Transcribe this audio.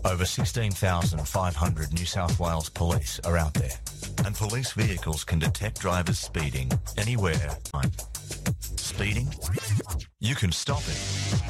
Over 16,500 New South Wales police are out there, and police vehicles can detect drivers speeding anywhere. Speeding? You can stop it.